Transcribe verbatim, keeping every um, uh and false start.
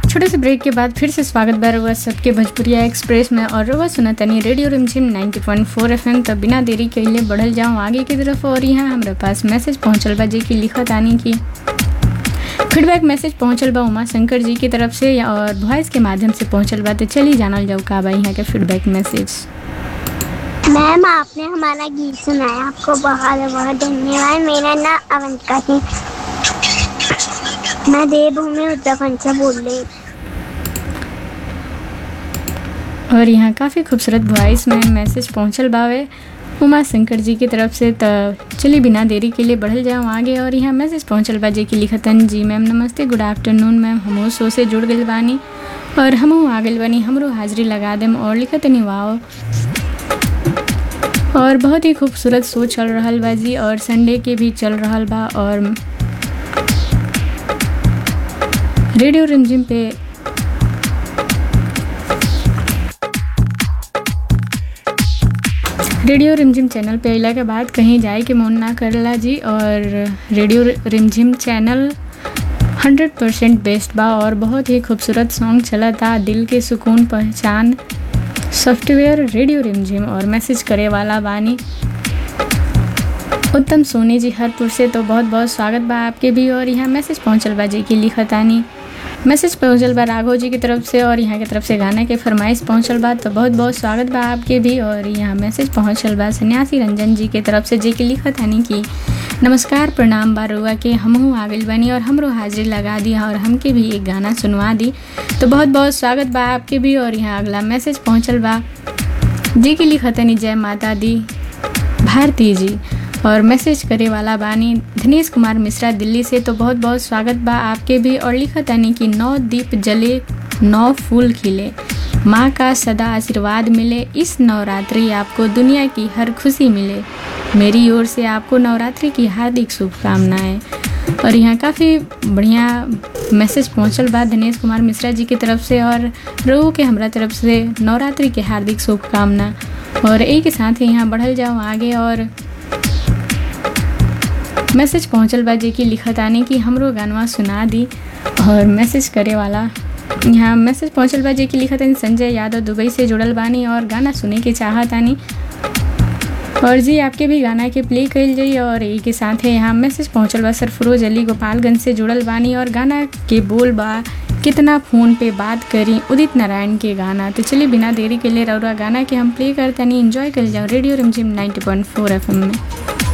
छोटे से ब्रेक के बाद फिर से स्वागत बा रउआ सबके भोजपुरिया एक्सप्रेस में। और रउआ सुना तनी रेडियो रिमझिम नब्बे पॉइंट चार एफएम। तब बिना देरी कइले बढ़ल जाऊँ आगे की तरफ। और यहाँ हमारे पास मैसेज पहुँचल बा जे कि लिखत आनी की फीडबैक मैसेज पहुँचल बा उमा शंकर जी की तरफ से और वॉइस के माध्यम से पहुँचल बा। तो चलिए जानल जाऊ का बा यहाँ के फीडबैक मैसेज। मैम आपने हमारा गीत सुनाया, आपको बहुत बहुत धन्यवाद। मेरा नाम अवंतिका थी, मैं देवभूमि उत्तराखंड से बोल रही हूँ। और यहाँ काफ़ी खूबसूरत वॉइस में मैसेज पहुँचल बावे उमा शंकर जी की तरफ से। तो चलिए बिना देरी के लिए बढ़ल जाऊँ आगे। और यहाँ मैसेज पहुँचल बा जे कि लिखतन जी मैम नमस्ते, गुड आफ्टरनून मैम। हमहू शो से जुड़ गई बानी और हमहू आ गई बानी, हमरो हाजिरी लगा देम। और लिखतनी वाओ, और बहुत ही खूबसूरत शो चल रहा बा जी, और संडे के भी चल रहा बा। और रेडियो रिमझिम पे रेडियो रिमझिम चैनल पे अला के बाद कहीं जाए के मन ना करला जी। और रेडियो रिमझिम चैनल हंड्रेड परसेंट बेस्ट बा और बहुत ही खूबसूरत सॉन्ग चला था, दिल के सुकून पहचान सॉफ्टवेयर रेडियो रिमझिम। और मैसेज करे वाला बानी उत्तम सोनी जी हरपुर से। तो बहुत बहुत स्वागत बा आपके भी। और यहाँ मैसेज पहुँचल बा जी की लिखतानी मैसेज पहुँचल बा राघव जी की तरफ से। और यहाँ की तरफ से गाना के फरमाइश पहुँचल बा। तो बहुत बहुत स्वागत बा आपके भी। और यहाँ मैसेज पहुँचल बा सन्यासी रंजन जी की तरफ से जी की लिखतानी की नमस्कार प्रणाम बा रउआ के, हमहू आ गइल बानी और हमरो हाजिरी लगा दी और हमके भी एक गाना सुनवा दी। तो बहुत बहुत स्वागत बा आपके भी। और यहाँ अगला मैसेज पहुँचल बा जी की लिखतनी जय माता दी भारती जी। और मैसेज करे वाला बानी धनेश कुमार मिश्रा दिल्ली से। तो बहुत बहुत स्वागत बा आपके भी। और लिखतनी कि नौ दीप जले नौ फूल खिले, माँ का सदा आशीर्वाद मिले, इस नवरात्रि आपको दुनिया की हर खुशी मिले, मेरी ओर से आपको नवरात्रि की हार्दिक शुभकामनाएं। और यहाँ काफ़ी बढ़िया मैसेज पहुँचल बा धनेश कुमार मिश्रा जी की तरफ से। और रघु के हमरा तरफ से नवरात्रि के हार्दिक शुभकामना। और एक के साथ ही यहाँ बढ़ल जाऊँ आगे। और मैसेज पहुँचल बा जे कि लिखत आने की हमरो गानवा सुना दी। और मैसेज करे वाला यहाँ मैसेज पहुँचल बा जे कि लिखत आनी संजय यादव दुबई से जुड़ल बानी और गाना सुने के चाहत आनी। और जी आपके भी गाना के प्ले कइल जाई। और एक के साथ है यहाँ मैसेज पहुँचल बा सरफरोज अली गोपालगंज से जुड़ल बानी और गाना के बोल बा कितना फ़ोन पे बात करी उदित नारायण के गाना। तो चलिए बिना देरी के लिए रउरा गाना के हम प्ले करते नहीं, एंजॉय कर जाओ रेडियो रिमझिम नब्बे पॉइंट चार एफएम में।